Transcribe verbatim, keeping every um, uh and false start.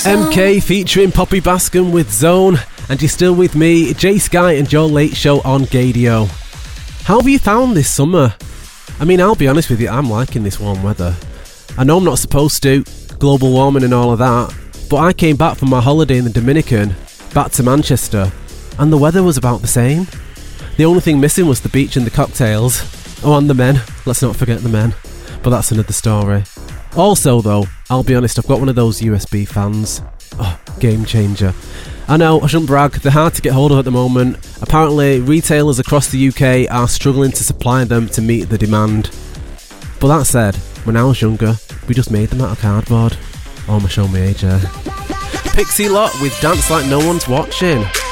M K featuring Poppy Bascom with Zone, and you're still with me, Jay Sky, and your late show on Gadio. How have you found this summer? I mean, I'll be honest with you, I'm liking this warm weather. I know I'm not supposed to, global warming and all of that, but I came back from my holiday in the Dominican, back to Manchester, and the weather was about the same. The only thing missing was the beach and the cocktails. Oh, and the men, let's not forget the men, but that's another story. Also though, I'll be honest, I've got one of those U S B fans. Oh, game changer. I know, I shouldn't brag, they're hard to get hold of at the moment. Apparently, retailers across the U K are struggling to supply them to meet the demand. But that said, when I was younger, we just made them out of cardboard. Oh, my show me age, eh? Pixie Lot with Dance Like No One's Watching.